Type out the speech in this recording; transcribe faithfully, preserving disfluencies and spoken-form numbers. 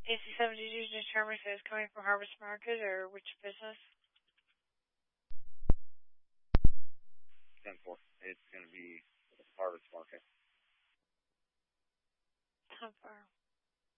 A C seventy-two determines if it's coming from Harvest Market or which business? ten four. It's going to be Harvest Market. ten four.